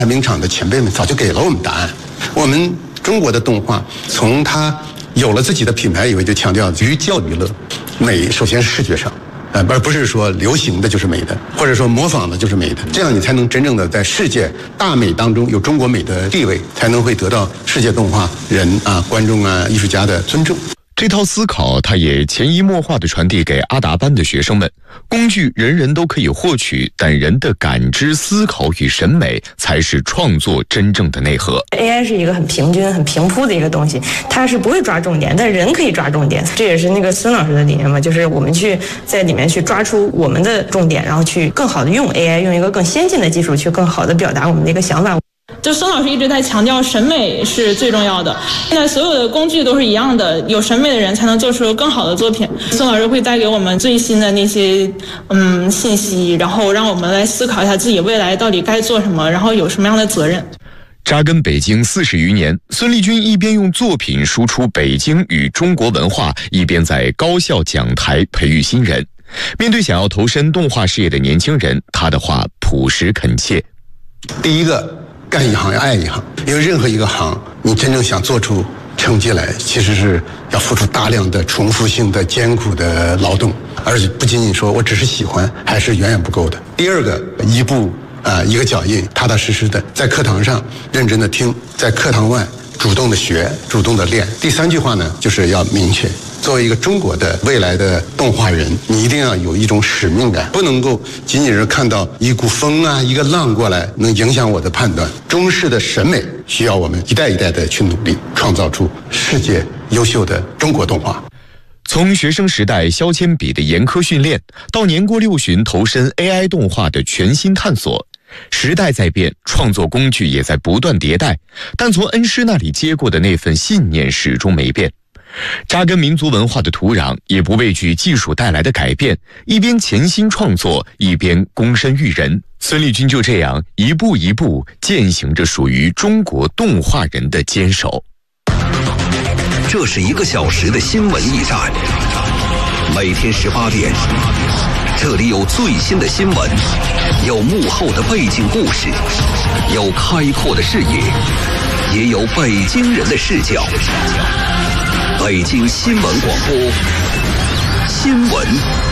名厂的前辈们早就给了我们答案。我们中国的动画从它有了自己的品牌以后，就强调寓教于乐，美首先是视觉上，而不是说流行的就是美的，或者说模仿的就是美的，这样你才能真正的在世界大美当中有中国美的地位，才能会得到世界动画人啊、观众啊、艺术家的尊重。 这套思考，他也潜移默化地传递给阿达班的学生们。工具人人都可以获取，但人的感知、思考与审美才是创作真正的内核。 AI 是一个很平均、很平铺的一个东西，它是不会抓重点，但人可以抓重点。这也是那个孙老师的理念嘛，就是我们去在里面去抓出我们的重点，然后去更好的用 AI， 用一个更先进的技术去更好的表达我们的一个想法。 就孙老师一直在强调审美是最重要的，现在所有的工具都是一样的，有审美的人才能做出更好的作品。孙老师会带给我们最新的那些信息，然后让我们来思考一下自己未来到底该做什么，然后有什么样的责任。 扎根北京40余年，孙立军一边用作品输出北京与中国文化，一边在高校讲台培育新人。面对想要投身动画事业的年轻人，他的话朴实恳切。 第一个，干一行要爱一行，因为任何一个行，你真正想做出成绩来，其实是要付出大量的重复性的艰苦的劳动，而且不仅仅说我只是喜欢，还是远远不够的。第二个，一步一个脚印，踏踏实实的在课堂上认真的听，在课堂外主动的学，主动的练。第三句话呢，就是要明确。作为一个中国的未来的动画人，你一定要有一种使命感，不能够仅仅是看到一股风啊、一个浪过来能影响我的判断。中式的审美需要我们一代一代的去努力，创造出世界优秀的中国动画。 从学生时代削铅笔的严苛训练，到年过60旬投身 AI 动画的全新探索，时代在变，创作工具也在不断迭代，但从恩师那里接过的那份信念始终没变。扎根民族文化的土壤，也不畏惧技术带来的改变，一边潜心创作，一边躬身育人。孙立军就这样一步一步践行着属于中国动画人的坚守。 这是1个小时的新闻驿站，每天18点，这里有最新的新闻，有幕后的背景故事，有开阔的视野，也有北京人的视角。北京新闻广播，新闻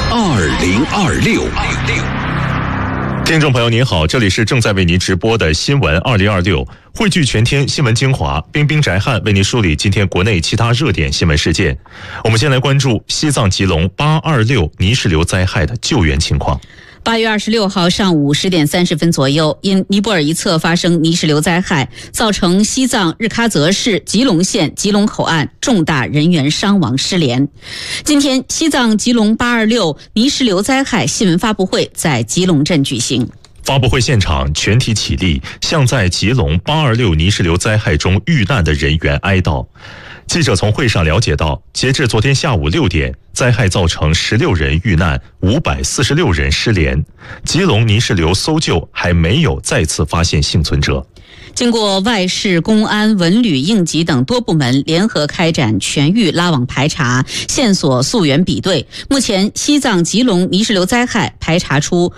2026。 听众朋友您好，这里是正在为您直播的新闻2026，汇聚全天新闻精华，彬彬翟汉为您梳理今天国内其他热点新闻事件。我们先来关注西藏吉隆826泥石流灾害的救援情况。 8月26号上午10点30分左右，因尼泊尔一侧发生泥石流灾害，造成西藏日喀则市吉隆县吉隆口岸重大人员伤亡失联。今天，西藏吉隆826泥石流灾害新闻发布会在吉隆镇举行。 发布会现场全体起立，向在吉隆826泥石流灾害中遇难的人员哀悼。记者从会上了解到，截至昨天下午6点，灾害造成16人遇难，546人失联。吉隆泥石流搜救还没有再次发现幸存者。 经过外事、公安、文旅、应急等多部门联合开展全域拉网排查、线索溯源比对，目前西藏吉隆泥石流灾害排查出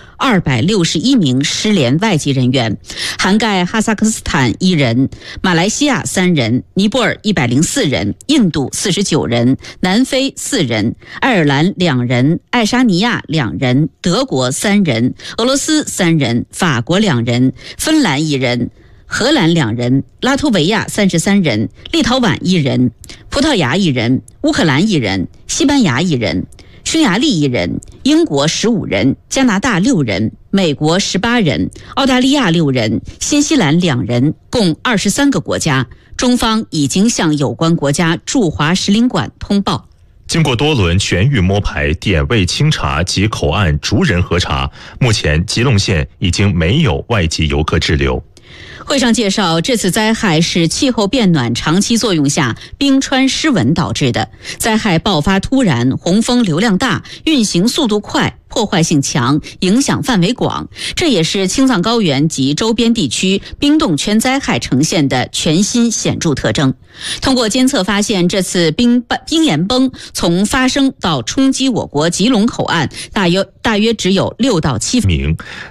261名失联外籍人员，涵盖哈萨克斯坦1人、马来西亚3人、尼泊尔104人、印度49人、南非4人、爱尔兰2人、爱沙尼亚2人、德国3人、俄罗斯3人、法国2人、芬兰1人、荷兰2人、拉脱维亚33人、立陶宛1人、葡萄牙1人、乌克兰1人、西班牙1人、匈牙利1人、英国15人、加拿大6人、美国18人、澳大利亚6人、新西兰2人，共23个国家。中方已经向有关国家驻华使领馆通报。 经过多轮全域摸排、点位清查及口岸逐人核查，目前吉隆县已经没有外籍游客滞留。 会上介绍，这次灾害是气候变暖长期作用下冰川失稳导致的。灾害爆发突然，洪峰流量大，运行速度快，破坏性强，影响范围广，这也是青藏高原及周边地区冰冻圈灾害呈现的全新显著特征。通过监测发现，这次冰岩崩从发生到冲击我国吉隆口岸大约只有6到7名。